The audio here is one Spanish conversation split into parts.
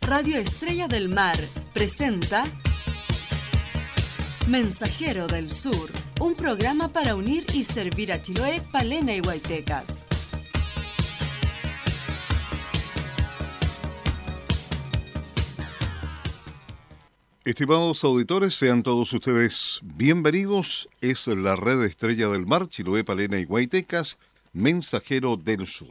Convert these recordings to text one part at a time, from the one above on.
Radio Estrella del Mar presenta Mensajero del Sur, un programa para unir y servir a Chiloé, Palena y Huaytecas. Estimados auditores, sean todos ustedes bienvenidos. Es la red Estrella del Mar, Chiloé, Palena y Huaytecas, Mensajero del Sur.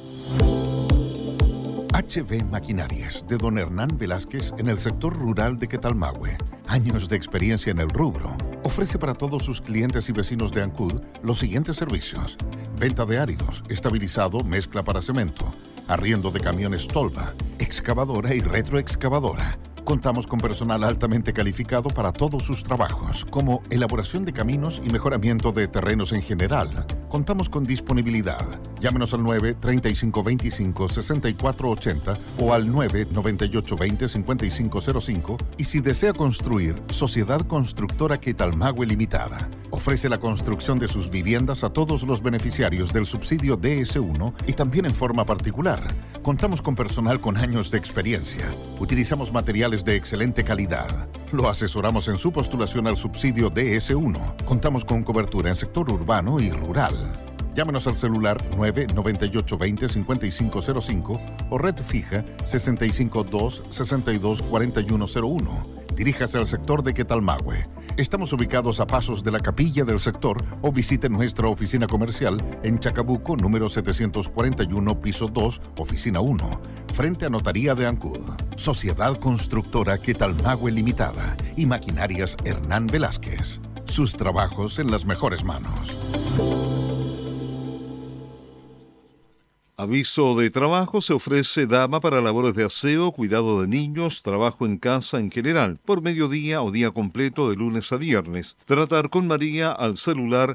HB Maquinarias, de don Hernán Velázquez, en el sector rural de Quetalmahue. Años de experiencia en el rubro. Ofrece para todos sus clientes y vecinos de Ancud los siguientes servicios: venta de áridos, estabilizado, mezcla para cemento, arriendo de camiones tolva, excavadora y retroexcavadora. Contamos con personal altamente calificado para todos sus trabajos, como elaboración de caminos y mejoramiento de terrenos en general. Contamos con disponibilidad. Llámenos al 9-3525-6480 o al 9-9820-5505 y si desea construir, Sociedad Constructora Quetalmahue Limitada. Ofrece la construcción de sus viviendas a todos los beneficiarios del subsidio DS1 y también en forma particular. Contamos con personal con años de experiencia. Utilizamos materiales de excelente calidad. Lo asesoramos en su postulación al subsidio DS1. Contamos con cobertura en sector urbano y rural. Llámenos al celular 9-9820-5505 o red fija 652-624101. Diríjase al sector de Quetalmahue. Estamos ubicados a pasos de la capilla del sector o visite nuestra oficina comercial en Chacabuco, número 741, piso 2, oficina 1, frente a Notaría de Ancud. Sociedad Constructora Quetalmahue Limitada y Maquinarias Hernán Velázquez. Sus trabajos en las mejores manos. Aviso de trabajo: se ofrece dama para labores de aseo, cuidado de niños, trabajo en casa en general, por mediodía o día completo de lunes a viernes. Tratar con María al celular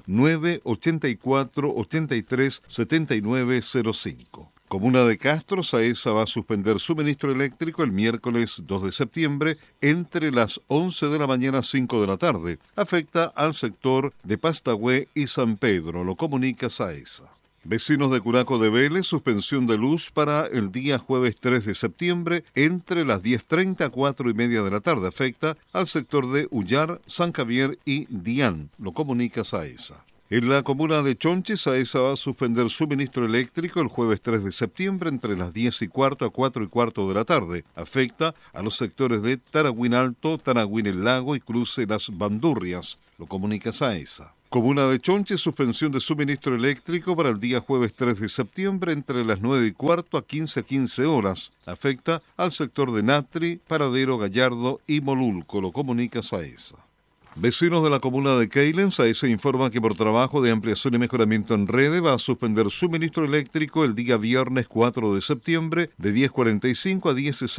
984-83-7905. Comuna de Castro, SAESA va a suspender suministro eléctrico el miércoles 2 de septiembre entre las 11 de la mañana a 5 de la tarde. Afecta al sector de Pastahue y San Pedro, lo comunica SAESA. Vecinos de Curaco de Vélez, suspensión de luz para el día jueves 3 de septiembre entre las 10:30 a 4:30 de la tarde. Afecta al sector de Ullar, San Javier y Dián, lo comunica SAESA. En la comuna de Chonchi, SAESA va a suspender suministro eléctrico el jueves 3 de septiembre entre las 10:15 a 4:15 de la tarde. Afecta a los sectores de Taragüín Alto, Taragüín El Lago y Cruce Las Bandurrias, lo comunica SAESA. Comuna de Chonchi, suspensión de suministro eléctrico para el día jueves 3 de septiembre entre las 9:15 a 15:15 horas. Afecta al sector de Natri, Paradero, Gallardo y Molulco, lo comunica SAESA. Vecinos de la comuna de Keilen, SAESA informa que por trabajo de ampliación y mejoramiento en redes va a suspender suministro eléctrico el día viernes 4 de septiembre de 10:45 a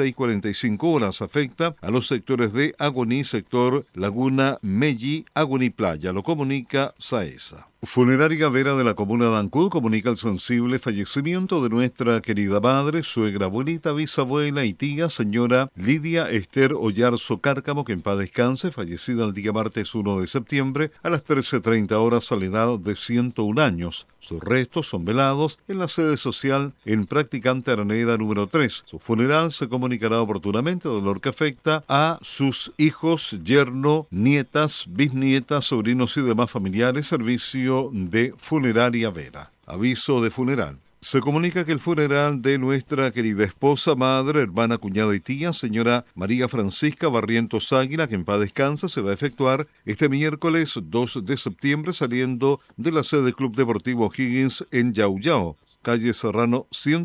16:45 horas. Afecta a los sectores de Agoní, sector Laguna, Melli, Agoní Playa, lo comunica SAESA. Funeraria Vera de la comuna de Ancud comunica el sensible fallecimiento de nuestra querida madre, suegra, abuelita, bisabuela y tía, señora Lidia Esther Ollarzo Cárcamo, que en paz descanse, fallecida el día martes 1 de septiembre a las 13:30 horas a la edad de 101 años. Sus restos son velados en la sede social en Practicante Araneda número 3. Su funeral se comunicará oportunamente, dolor que afecta a sus hijos, yerno, nietas, bisnietas, sobrinos y demás familiares. Servicio de Funeraria Vera. Aviso de funeral. Se comunica que el funeral de nuestra querida esposa, madre, hermana, cuñada y tía, señora María Francisca Barrientos Águila, que en paz descansa, se va a efectuar este miércoles 2 de septiembre saliendo de la sede Club Deportivo Higgins en Yauyao, calle Serrano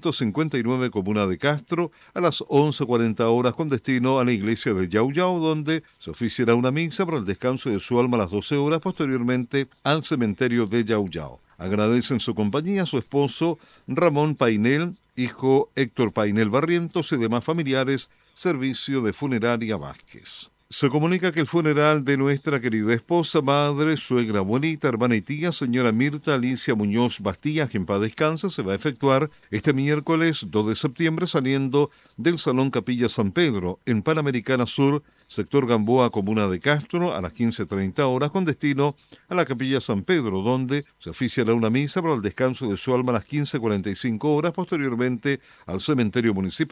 159, comuna de Castro, a las 11:40 horas con destino a la iglesia de Yauyao, donde se oficiará una misa para el descanso de su alma a las 12 horas, posteriormente al cementerio de Yauyao. Agradecen su compañía a su esposo Ramón Painel, hijo Héctor Painel Barrientos y demás familiares. Servicio de Funeraria Vázquez. Se comunica que el funeral de nuestra querida esposa, madre, suegra, abuelita, hermana y tía, señora Mirta Alicia Muñoz Bastías, que en paz descansa, se va a efectuar este miércoles 2 de septiembre saliendo del Salón Capilla San Pedro, en Panamericana Sur, sector Gamboa, comuna de Castro, a las 15:30 horas, con destino a la Capilla San Pedro, donde se oficiará una misa para el descanso de su alma a las 15:45 horas, posteriormente al cementerio municipal.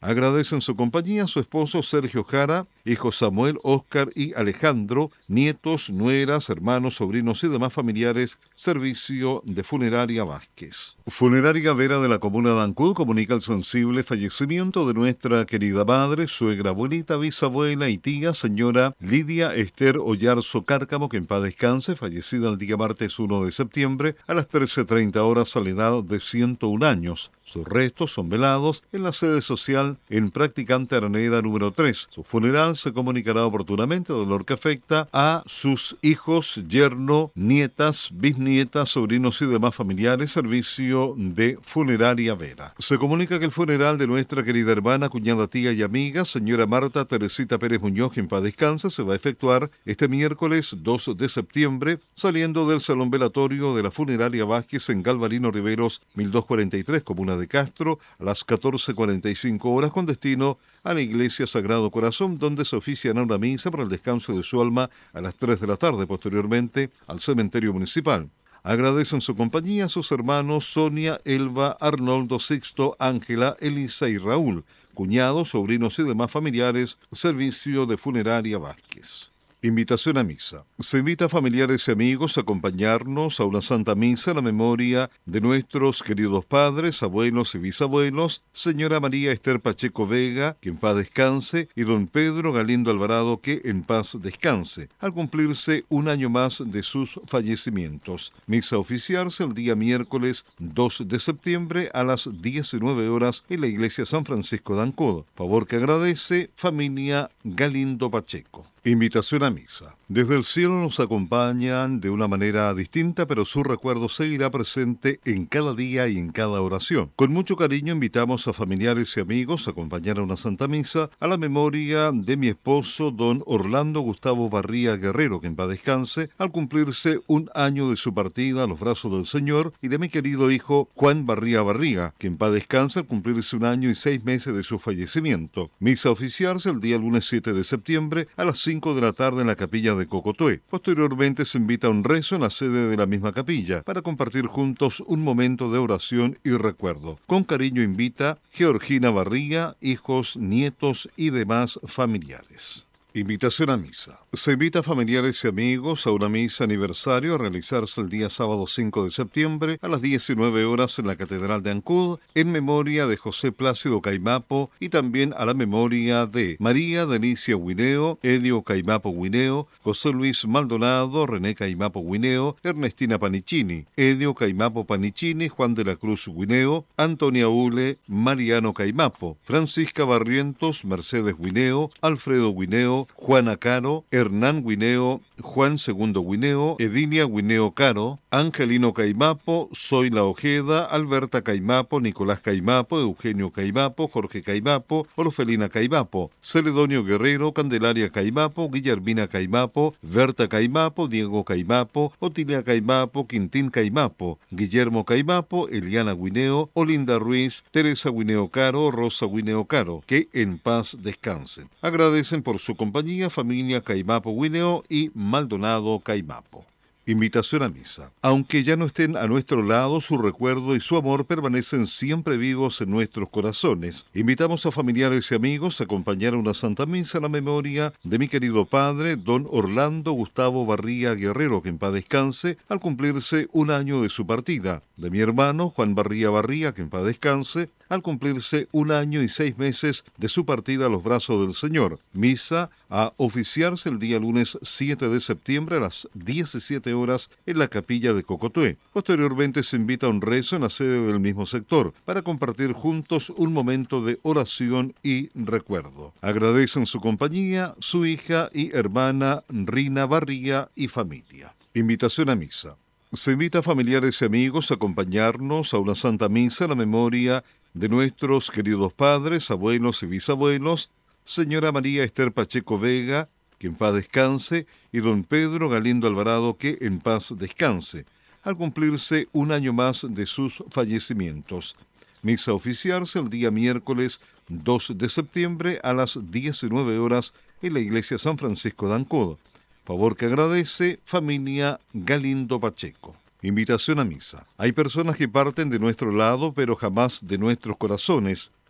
Agradecen su compañía su esposo Sergio Jara, hijos Samuel, Óscar y Alejandro, nietos, nueras, hermanos, sobrinos y demás familiares. Servicio de Funeraria Vázquez. Funeraria Vera de la comuna de Ancud comunica el sensible fallecimiento de nuestra querida madre, suegra, abuelita, bisabuela y tía, señora Lidia Esther Ollarzo Cárcamo, que en paz descanse, fallecida el día martes 1 de septiembre a las 13:30 horas a la edad de 101 años. Sus restos son velados en la sede social en Practicante Araneda número 3. Su funeral se comunicará oportunamente, dolor que afecta a sus hijos, yerno, nietas, bisnietas, sobrinos y demás familiares. Servicio de Funeraria Vera. Se comunica que el funeral de nuestra querida hermana, cuñada, tía y amiga, señora Marta Teresita Pérez Muñoz, que en paz descanse, se va a efectuar este miércoles 2 de septiembre, saliendo del salón velatorio de la Funeraria Vázquez en Galvarino Riveros 1243, comuna de Castro, a las 14:45 horas, con destino a la Iglesia Sagrado Corazón, donde se oficiará una misa para el descanso de su alma a las 3 de la tarde, posteriormente al cementerio municipal. Agradecen su compañía a sus hermanos Sonia, Elba, Arnoldo, Sixto, Ángela, Elisa y Raúl, cuñados, sobrinos y demás familiares. Servicio de Funeraria Vázquez. Invitación a misa. Se invita a familiares y amigos a acompañarnos a una santa misa en la memoria de nuestros queridos padres, abuelos y bisabuelos, señora María Esther Pacheco Vega, que en paz descanse, y don Pedro Galindo Alvarado, que en paz descanse, al cumplirse un año más de sus fallecimientos. Misa oficiarse el día miércoles 2 de septiembre a las 19 horas en la iglesia San Francisco de Ancud. Favor que agradece familia Galindo Pacheco. Invitación a misa. Desde el cielo nos acompañan de una manera distinta, pero su recuerdo seguirá presente en cada día y en cada oración. Con mucho cariño invitamos a familiares y amigos a acompañar a una Santa Misa a la memoria de mi esposo, don Orlando Gustavo Barría Guerrero, que en paz descanse, al cumplirse un año de su partida a los brazos del Señor, y de mi querido hijo Juan Barría Barriga, que en paz descanse, al cumplirse un año y 6 meses de su fallecimiento. Misa oficiarse el día lunes 7 de septiembre a las 5 de la tarde en la capilla de Cocotué. Posteriormente se invita a un rezo en la sede de la misma capilla para compartir juntos un momento de oración y recuerdo. Con cariño invita Georgina Barriga, hijos, nietos y demás familiares. Invitación a misa. Se invita a familiares y amigos a una misa aniversario a realizarse el día sábado 5 de septiembre a las 19 horas en la Catedral de Ancud, en memoria de José Plácido Caimapo, y también a la memoria de María Delicia Guineo, Edio Caimapo Guineo, José Luis Maldonado, René Caimapo Guineo, Ernestina Panicini, Edio Caimapo Panicini, Juan de la Cruz Guineo, Antonia Ule, Mariano Caimapo, Francisca Barrientos, Mercedes Guineo, Alfredo Guineo, Juana Caro, Hernán Guineo, Juan II Guineo, Edinia Guineo Caro, Angelino Caimapo, Zoila Ojeda, Alberta Caimapo, Nicolás Caimapo, Eugenio Caimapo, Jorge Caimapo, Orfelina Caimapo, Celedonio Guerrero, Candelaria Caimapo, Guillermina Caimapo, Berta Caimapo, Diego Caimapo, Otilia Caimapo, Quintín Caimapo, Guillermo Caimapo, Eliana Guineo, Olinda Ruiz, Teresa Guineo Caro, Rosa Guineo Caro, que en paz descansen. Agradecen por su compañía familia Caimapo Guineo y Maldonado Caimapo. Invitación a misa. Aunque ya no estén a nuestro lado, su recuerdo y su amor permanecen siempre vivos en nuestros corazones. Invitamos a familiares y amigos a acompañar a una Santa Misa en la memoria de mi querido padre, don Orlando Gustavo Barría Guerrero, que en paz descanse, al cumplirse un año de su partida. De mi hermano, Juan Barría Barría, que en paz descanse, al cumplirse un año y 6 meses de su partida a los brazos del Señor. Misa a oficiarse el día lunes 7 de septiembre a las 17 horas en la capilla de Cocotué. Posteriormente se invita a un rezo en la sede del mismo sector para compartir juntos un momento de oración y recuerdo. Agradecen su compañía, su hija y hermana Rina Barría y familia. Invitación a misa. Se invita a familiares y amigos a acompañarnos a una Santa Misa en la memoria de nuestros queridos padres, abuelos y bisabuelos, señora María Esther Pacheco Vega, que en paz descanse, y don Pedro Galindo Alvarado, que en paz descanse, al cumplirse un año más de sus fallecimientos. Misa oficiarse el día miércoles 2 de septiembre a las 19 horas en la iglesia San Francisco de Ancud. Favor que agradece familia Galindo Pacheco. Invitación a misa. Hay personas que parten de nuestro lado, pero jamás de nuestros corazones.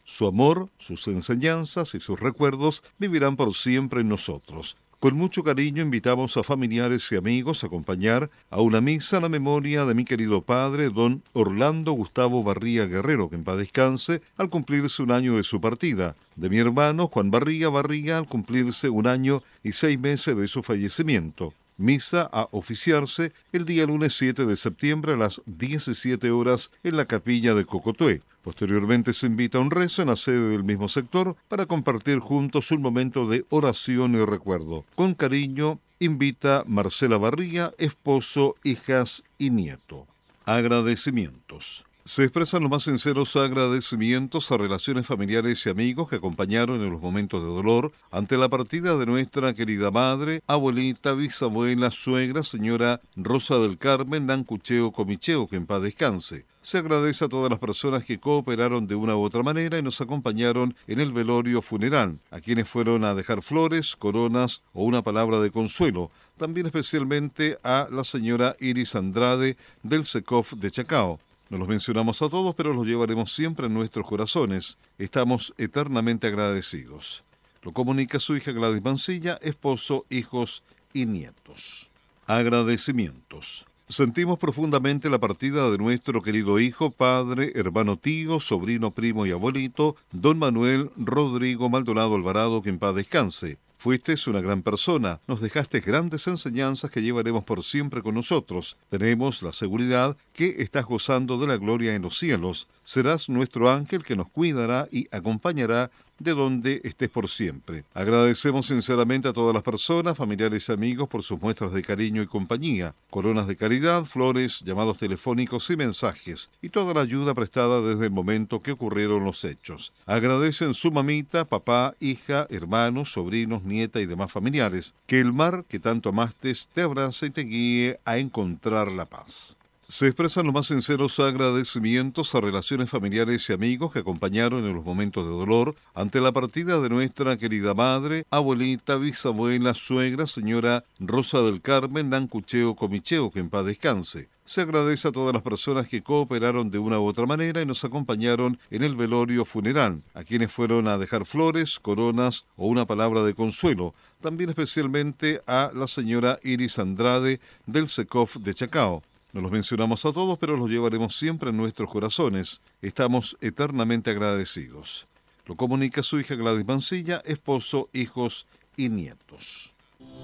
Su amor, sus enseñanzas y sus recuerdos vivirán por siempre en nosotros. Con mucho cariño invitamos a familiares y amigos a acompañar a una misa a la memoria de mi querido padre, don Orlando Gustavo Barría Guerrero, que en paz descanse, al cumplirse un año de su partida, de mi hermano Juan Barría al cumplirse 1 año y 6 meses de su fallecimiento. Misa a oficiarse el día lunes 7 de septiembre a las 17 horas en la capilla de Cocotué. Posteriormente se invita a un rezo en la sede del mismo sector para compartir juntos un momento de oración y recuerdo. Con cariño, invita Marcela Barría, esposo, hijas y nieto. Agradecimientos. Se expresan los más sinceros agradecimientos a relaciones familiares y amigos que acompañaron en los momentos de dolor ante la partida de nuestra querida madre, abuelita, bisabuela, suegra, señora Rosa del Carmen Nancucheo Comicheo, que en paz descanse. Se agradece a todas las personas que cooperaron de una u otra manera y nos acompañaron en el velorio funeral, a quienes fueron a dejar flores, coronas o una palabra de consuelo. También especialmente a la señora Iris Andrade del SECOF de Chacao. No los mencionamos a todos, pero los llevaremos siempre en nuestros corazones. Estamos eternamente agradecidos. Lo comunica su hija Gladys Mancilla, esposo, hijos y nietos. Agradecimientos. Sentimos profundamente la partida de nuestro querido hijo, padre, hermano, tío, sobrino, primo y abuelito, don Manuel Rodrigo Maldonado Alvarado, que en paz descanse. Fuiste una gran persona, nos dejaste grandes enseñanzas que llevaremos por siempre con nosotros. Tenemos la seguridad que estás gozando de la gloria en los cielos. Serás nuestro ángel que nos cuidará y acompañará de donde estés por siempre. Agradecemos sinceramente a todas las personas, familiares y amigos por sus muestras de cariño y compañía, coronas de caridad, flores, llamados telefónicos y mensajes, y toda la ayuda prestada desde el momento que ocurrieron los hechos. Agradecen su mamita, papá, hija, hermanos, sobrinos, nieta y demás familiares. Que el mar que tanto amaste te abrace y te guíe a encontrar la paz. Se expresan los más sinceros agradecimientos a relaciones familiares y amigos que acompañaron en los momentos de dolor ante la partida de nuestra querida madre, abuelita, bisabuela, suegra, señora Rosa del Carmen Nancucheo Comicheo, que en paz descanse. Se agradece a todas las personas que cooperaron de una u otra manera y nos acompañaron en el velorio funeral, a quienes fueron a dejar flores, coronas o una palabra de consuelo. También especialmente a la señora Iris Andrade del SECOF de Chacao. No los mencionamos a todos, pero los llevaremos siempre en nuestros corazones. Estamos eternamente agradecidos. Lo comunica su hija Gladys Mancilla, esposo, hijos y nietos.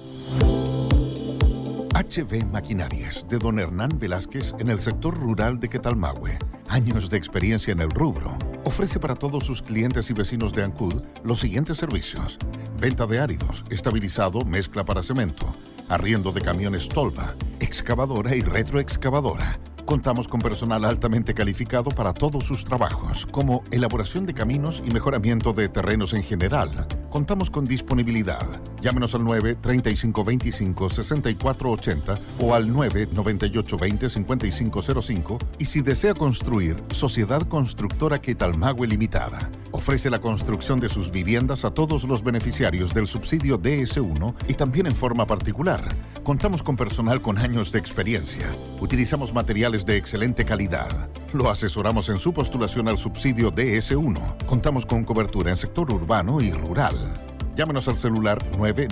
HB Maquinarias, de don Hernán Velázquez, en el sector rural de Quetalmahue. Años de experiencia en el rubro. Ofrece para todos sus clientes y vecinos de Ancud los siguientes servicios: venta de áridos, estabilizado, mezcla para cemento, arriendo de camiones Tolva, excavadora y retroexcavadora. Contamos con personal altamente calificado para todos sus trabajos, como elaboración de caminos y mejoramiento de terrenos en general. Contamos con disponibilidad. Llámenos al 9-3525-6480 o al 9-9820-5505. Y si desea construir, Sociedad Constructora Quetalmahue Limitada ofrece la construcción de sus viviendas a todos los beneficiarios del subsidio DS1 y también en forma particular. Contamos con personal con años de experiencia. Utilizamos materiales de excelente calidad. Lo asesoramos en su postulación al subsidio DS1. Contamos con cobertura en sector urbano y rural. Llámenos al celular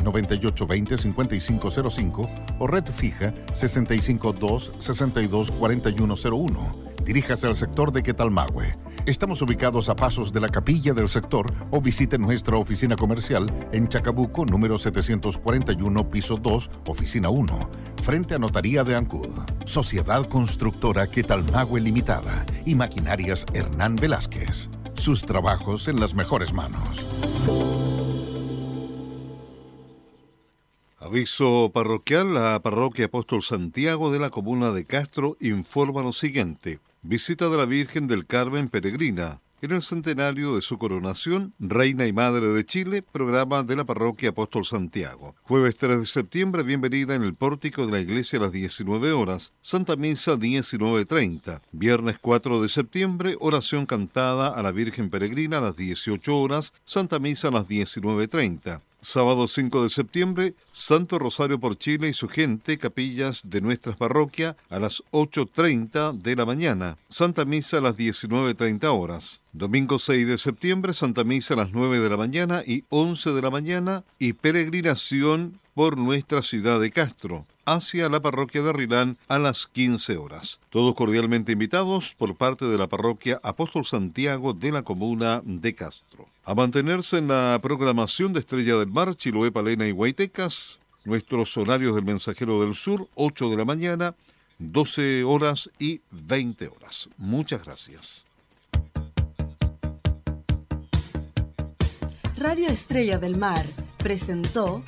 998-20-5505 o red fija 652-624101. Diríjase al sector de Quetalmahue. Estamos ubicados a pasos de la capilla del sector o visite nuestra oficina comercial en Chacabuco, número 741, piso 2, oficina 1, frente a Notaría de Ancud. Sociedad Constructora Quetalmahue Limitada y Maquinarias Hernán Velázquez. Sus trabajos en las mejores manos. Aviso parroquial: la parroquia Apóstol Santiago de la comuna de Castro informa lo siguiente. Visita de la Virgen del Carmen peregrina. En el centenario de su coronación, Reina y Madre de Chile, programa de la parroquia Apóstol Santiago. Jueves 3 de septiembre, bienvenida en el pórtico de la iglesia a las 19 horas. Santa Misa 19:30. Viernes 4 de septiembre, oración cantada a la Virgen peregrina a las 18 horas. Santa Misa a las 19:30. Sábado 5 de septiembre, Santo Rosario por Chile y su gente, capillas de nuestras parroquias a las 8:30 de la mañana. Santa Misa a las 19:30 horas. Domingo 6 de septiembre, Santa Misa a las 9 de la mañana y 11 de la mañana y peregrinación por nuestra ciudad de Castro hacia la parroquia de Arrilán a las 15 horas. Todos cordialmente invitados por parte de la parroquia Apóstol Santiago de la comuna de Castro. A mantenerse en la programación de Estrella del Mar, Chiloé, Palena y Guaytecas, nuestros horarios del Mensajero del Sur, 8 de la mañana, 12 horas y 20 horas. Muchas gracias. Radio Estrella del Mar presentó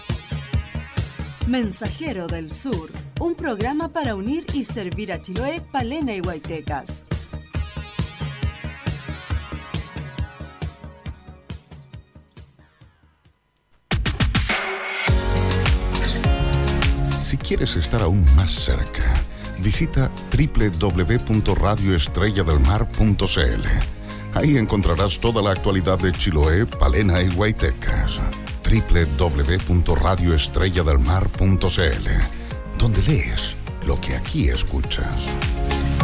Mensajero del Sur, un programa para unir y servir a Chiloé, Palena y Guaytecas. Si quieres estar aún más cerca, visita www.radioestrelladelmar.cl. Ahí encontrarás toda la actualidad de Chiloé, Palena y Guaytecas. www.radioestrelladelmar.cl, donde lees lo que aquí escuchas.